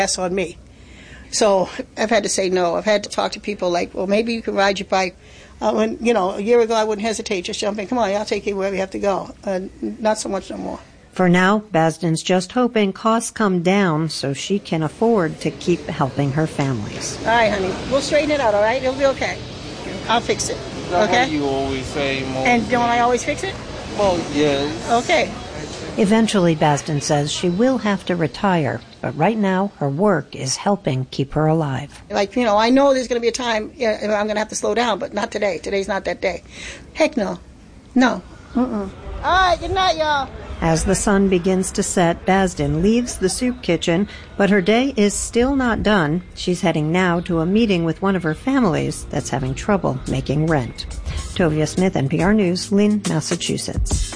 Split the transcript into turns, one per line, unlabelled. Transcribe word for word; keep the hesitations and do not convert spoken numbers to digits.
That's on me. So I've had to say no. I've had to talk to people like, well, maybe you can ride your bike. Uh, when, you know, a year ago I wouldn't hesitate, just jump in. Come on, I'll take you wherever you have to go. Uh, not so much no more.
For now, Basden's just hoping costs come down so she can afford to keep helping her families.
All right, honey. We'll straighten it out, all right? It'll be okay. I'll fix it. Okay?
You always say more.
And don't I always fix it?
Well, yes.
Okay.
Eventually, Basden says she will have to retire, but right now her work is helping keep her alive.
Like, you know, I know there's going to be a time yeah, I'm going to have to slow down, but not today. Today's not that day. Heck no. No. Mm-mm. All right, good night, y'all.
As the sun begins to set, Basden leaves the soup kitchen, but her day is still not done. She's heading now to a meeting with one of her families that's having trouble making rent. Tovia Smith, N P R News, Lynn, Massachusetts.